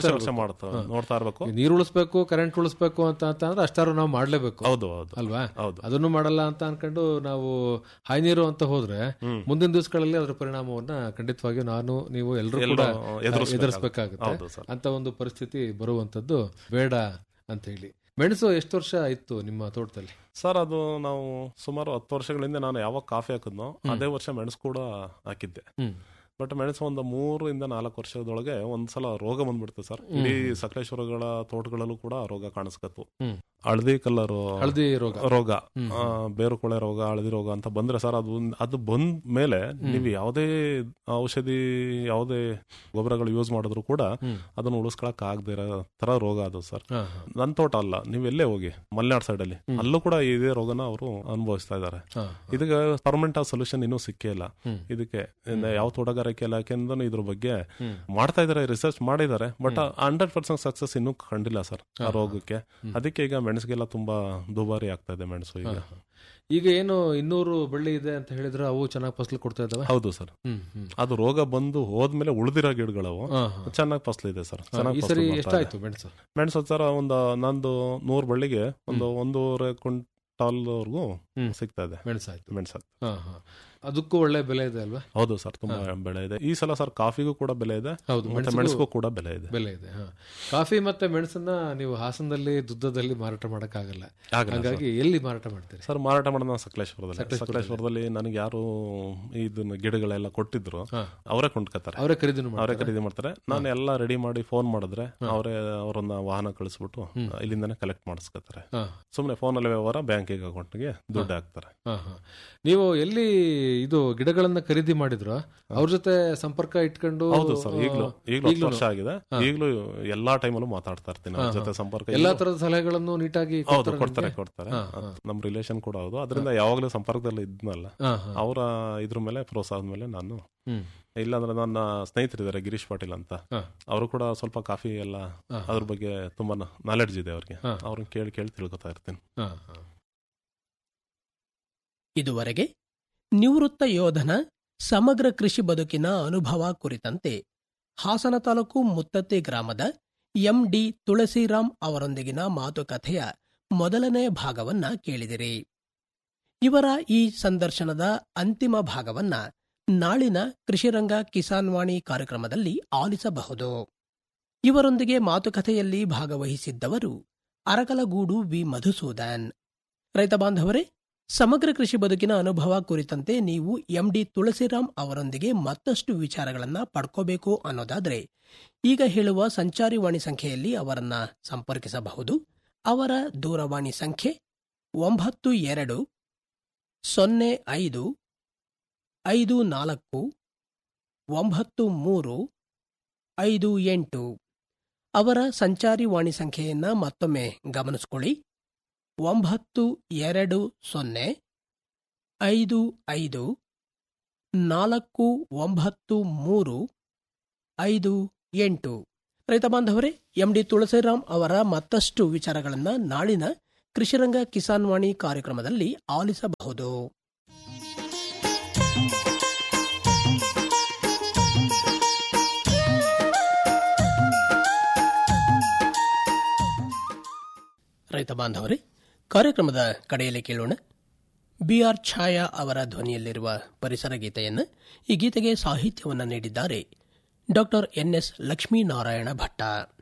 ನೋಡ್ತಾ ಇರ್ಬೇಕು. ನೀರು ಉಳಿಸ್ಬೇಕು, ಕರೆಂಟ್ ಉಳಿಸ್ಬೇಕು ಅಂತ ಅಂದ್ರೆ ಅಷ್ಟಾರು ನಾವು ಮಾಡ್ಲೇಬೇಕು. ಹೌದು ಅಲ್ವಾ? ಅದನ್ನು ಮಾಡಲ್ಲ ಅಂತ ಅನ್ಕೊಂಡು ನಾವು ಹಾಯಿ ನೀರು ಅಂತ ಹೋದ್ರೆ ಮುಂದಿನ ದಿವಸಗಳಲ್ಲಿ ಅದರ ಪರಿಣಾಮವನ್ನ ಖಂಡಿತವಾಗಿಯೂ ನಾನು, ನೀವು ಎಲ್ಲರೂ ಕೂಡ ಎದುರಿಸಬೇಕಾಗುತ್ತೆ. ಅಂತ ಒಂದು ಪರಿಸ್ಥಿತಿ ಬರುವಂತದ್ದು ಬೇಡ ಅಂತ ಹೇಳಿ. ಮೆಣಸು ಎಷ್ಟು ವರ್ಷ ಇತ್ತು ನಿಮ್ಮ ತೋಟದಲ್ಲಿ? ಸರ್ ಅದು ನಾವು ಸುಮಾರು 10 ವರ್ಷಗಳಿಂದ ನಾನು ಯಾವಾಗ ಕಾಫಿ ಹಾಕಿದ್ನೋ ಅದೇ ವರ್ಷ ಮೆಣಸು ಕೂಡ ಹಾಕಿದ್ದೆ. ಬಟ್ ಮೆಣಸು ಒಂದು 3-4 ವರ್ಷದೊಳಗೆ ಒಂದ್ಸಲ ರೋಗ ಬಂದ್ಬಿಡ್ತು ಸರ್. ಇಡೀ ಸಕಲೇಶ್ವರಗಳ ತೋಟಗಳಲ್ಲೂ ಕೂಡ ರೋಗ ಕಾಣಿಸ್ಕತ್ತು. ಹಳದಿ ಕಲರ್ ರೋಗ, ಬೇರುಕೊಳೆ ರೋಗ, ಹಳದಿ ರೋಗ ಅಂತ ಬಂದ್ರೆ ಸರ್, ಅದು ಬಂದ ಮೇಲೆ ನೀವು ಯಾವುದೇ ಔಷಧಿ, ಯಾವುದೇ ಗೊಬ್ಬರಗಳು ಯೂಸ್ ಮಾಡಿದ್ರು ಕೂಡ ಅದನ್ನ ಉಳಿಸ್ಕೊಳಕ್ ಆಗದೆ ಇರೋ ತರ ರೋಗ ಅದು ಸರ್. ನನ್ ತೋಟ ಅಲ್ಲ, ನೀವೆಲ್ಲೇ ಹೋಗಿ ಮಲೆನಾಡ್ ಸೈಡ್ ಅಲ್ಲಿ ಅಲ್ಲೂ ಕೂಡ ಇದೇ ರೋಗನ ಅವರು ಅನುಭವಿಸ್ತಾ ಇದಾರೆ. ಇದಕ್ಕೆ ಪರ್ಮನೆಂಟ್ ಸೊಲ್ಯೂಷನ್ ಇನ್ನೂ ಸಿಕ್ಕೇ ಇಲ್ಲ. ಇದಕ್ಕೆ ಯಾವ ತೋಟಗಾರಿಕೆ ಇಲಾಖೆಯಿಂದ ಇದ್ರ ಬಗ್ಗೆ ಮಾಡ್ತಾ ಇದಾರೆ, ರಿಸರ್ಚ್ ಮಾಡಿದ್ದಾರೆ. ಬಟ್ 100% ಸಕ್ಸಸ್ ಇನ್ನೂ ಕಂಡಿಲ್ಲ ಸರ್ ಆ ರೋಗಕ್ಕೆ. ಅದಕ್ಕೆ ಈಗ ಮೆಣಸಿಗೆಲ್ಲ ತುಂಬಾ ದುಬಾರಿ ಆಗ್ತಾ ಇದೆ ಮೆಣಸು. ಈಗ ಏನು 200 ಬಳ್ಳಿ ಇದೆ ಅಂತ ಹೇಳಿದ್ರೆ ಅವು ಚೆನ್ನಾಗಿ ಫಸಲು ಕೊಡ್ತಾ ಇದಾವೆ? ಹೌದು ಸರ್. ಅದು ರೋಗ ಬಂದು ಹೋದ್ಮೇಲೆ ಉಳಿದಿರೋ ಗಿಡಗಳವು ಚೆನ್ನಾಗಿ ಫಸಲು ಇದೆ ಸರ್. ಎಷ್ಟಾಯ್ತು ಮೆಣಸು ಸರ್? ಒಂದು ನಂದು 100 ಬಳ್ಳಿಗೆ ಒಂದು 1.5 ಕ್ವಿಂಟಾಲ್ವರೆಗೂ ಸಿಗ್ತಾ ಇದೆ ಮೆಣಸಾಯ್ತು. ಅದಕ್ಕೂ ಒಳ್ಳೆ ಬೆಲೆ ಇದೆ ಅಲ್ವಾ? ಹೌದು ಸರ್, ತುಂಬಾ ಬೆಲೆ ಇದೆ ಈ ಸಲ ಸರ್. ಕಾಫಿಗೂ ಕೂಡ ಬೆಲೆ ಇದೆ, ಮೆಣಸಿಗೂ ಕೂಡ ಬೆಲೆ ಇದೆ. ಕಾಫಿ ಮತ್ತೆ ಮೆಣಸನ್ನ ನೀವು ಹಾಸನದಲ್ಲಿ, ದುದ್ದದಲ್ಲಿ ಮಾರಾಟ ಮಾಡಕ್ಕಾಗಲ್ಲ, ಹಾಗಾಗಿ ಎಲ್ಲಿ ಮಾರಾಟ ಮಾಡ್ತೀರಿ ಸರ್? ಮಾರಾಟ ಮಾಡೋದು ಸಕಲೇಶ್ವರದಲ್ಲಿ. ನನಗೆ ಯಾರು ಇದನ್ನ ಗಿಡಗಳೆಲ್ಲ ಕೊಟ್ಟಿದ್ರು ಅವರೇ ಕೊಂಡ್ಕೊತಾರೆ, ಅವರೇ ಖರೀದಿ ಮಾಡ್ತಾರೆ. ನಾನು ಎಲ್ಲ ರೆಡಿ ಮಾಡಿ ಫೋನ್ ಮಾಡಿದ್ರೆ ಅವರನ್ನ ವಾಹನ ಕಳಿಸ್ಬಿಟ್ಟು ಇಲ್ಲಿಂದಾನೆ ಕಲೆಕ್ಟ್ ಮಾಡಿಸ್ಕೊತಾರೆ. ಸುಮ್ನೆ ಫೋನ್ ಅಲ್ಲಿ ವ್ಯವಹಾರ, ಬ್ಯಾಂಕಿಗೆ ಅಕೌಂಟ್ಗೆ ದುಡ್ಡು ಹಾಕ್ತಾರೆ. ನೀವು ಎಲ್ಲಿ ಇದು ಗಿಡಗಳನ್ನ ಖರೀದಿ ಮಾಡಿದ್ರು ಅವ್ರ ಜೊತೆ ಸಂಪರ್ಕ ಇಟ್ಕೊಂಡು? ಹೌದು ಸರ್, ಈಗಲೂ 10 ವರ್ಷ ಆಗಿದೆ. ಈಗಲೂ ಎಲ್ಲಾ ಟೈಮಲ್ಲೂ ಮಾತಾಡ್ತಾ ಇರ್ತೀನಿ ಅವ್ರ ಜೊತೆ. ಸಂಪರ್ಕ, ಎಲ್ಲಾ ತರದ ಸಲಹೆಗಳನ್ನು ನೀಟಾಗಿ ಕೊಡ್ತಾರೆ. ನಮ್ ರಿಲೇಷನ್ ಕೂಡ ಹೌದು. ಅದರಿಂದ ಯಾವಾಗ್ಲೂ ಸಂಪರ್ಕದಲ್ಲಿ ಇದ್ನಲ್ಲ, ಅವರ ಇದ್ರ ಮೇಲೆ ಪ್ರೋತ್ಸಾಹದ ಮೇಲೆ ನಾನು. ಇಲ್ಲಾಂದ್ರೆ ನನ್ನ ಸ್ನೇಹಿತರಿದ್ದಾರೆ ಗಿರೀಶ್ ಪಾಟೀಲ್ ಅಂತ, ಅವರು ಕೂಡ ಸ್ವಲ್ಪ ಕಾಫಿ ಎಲ್ಲ ಅದ್ರ ಬಗ್ಗೆ ತುಂಬಾ ನಾಲೆಡ್ಜ್ ಇದೆ ಅವ್ರಿಗೆ. ಅವ್ರನ್ನ ಕೇಳಿ ತಿಳ್ಕೊತಾ ಇರ್ತೀನಿ. ಇದುವರೆಗೆ ನಿವೃತ್ತ ಯೋಧನ ಸಮಗ್ರ ಕೃಷಿ ಬದುಕಿನ ಅನುಭವ ಕುರಿತಂತೆ ಹಾಸನ ತಾಲೂಕು ಮುತ್ತತ್ತಿ ಗ್ರಾಮದ ಎಂಡಿ ತುಳಸಿರಾಮ್ ಅವರೊಂದಿಗಿನ ಮಾತುಕತೆಯ ಮೊದಲನೇ ಭಾಗವನ್ನ ಕೇಳಿದಿರಿ. ಇವರ ಈ ಸಂದರ್ಶನದ ಅಂತಿಮ ಭಾಗವನ್ನ ನಾಳಿನ ಕೃಷಿರಂಗ ಕಿಸಾನ್ ವಾಣಿ ಕಾರ್ಯಕ್ರಮದಲ್ಲಿ ಆಲಿಸಬಹುದು. ಇವರೊಂದಿಗೆ ಮಾತುಕತೆಯಲ್ಲಿ ಭಾಗವಹಿಸಿದ್ದವರು ಅರಕಲಗೂಡು ವಿ ಮಧುಸೂದನ್. ರೈತ ಬಾಂಧವರೇ, ಸಮಗ್ರ ಕೃಷಿ ಬದುಕಿನ ಅನುಭವ ಕುರಿತಂತೆ ನೀವು ಎಂಡಿ ತುಳಸಿರಾಮ್ ಅವರೊಂದಿಗೆ ಮತ್ತಷ್ಟು ವಿಚಾರಗಳನ್ನ ಪಡ್ಕೋಬೇಕು ಅನ್ನೋದಾದ್ರೆ ಈಗ ಹೇಳುವ ಸಂಚಾರಿ ವಾಣಿ ಸಂಖ್ಯೆಯಲ್ಲಿ ಅವರನ್ನ ಸಂಪರ್ಕಿಸಬಹುದು. ಅವರ ದೂರವಾಣಿ ಸಂಖ್ಯೆ 9205549358. ಅವರ ಸಂಚಾರಿ ವಾಣಿ ಸಂಖ್ಯೆಯನ್ನ ಮತ್ತೊಮ್ಮೆ ಗಮನಿಸಿಕೊಳ್ಳಿ. 9255459358. ರೈತ ಬಾಂಧವರೇ, ಎಂಡಿ ತುಳಸಿರಾಮ್ ಅವರ ಮತ್ತಷ್ಟು ವಿಚಾರಗಳನ್ನು ನಾಳಿನ ಕೃಷಿರಂಗ ಕಿಸಾನ್ ವಾಣಿ ಕಾರ್ಯಕ್ರಮದಲ್ಲಿ ಆಲಿಸಬಹುದು. ರೈತ ಬಾಂಧವರೇ, ಕಾರ್ಯಕ್ರಮದ ಕಡೆಯಲ್ಲಿ ಕೇಳೋಣ ಬಿಆರ್ ಛಾಯಾ ಅವರ ಧ್ವನಿಯಲ್ಲಿರುವ ಪರಿಸರ ಗೀತೆಯನ್ನು. ಈ ಗೀತೆಗೆ ಸಾಹಿತ್ಯವನ್ನು ನೀಡಿದ್ದಾರೆ ಡಾಕ್ಟರ್ ಎನ್ಎಸ್ ಲಕ್ಷ್ಮೀನಾರಾಯಣ ಭಟ್ಟ.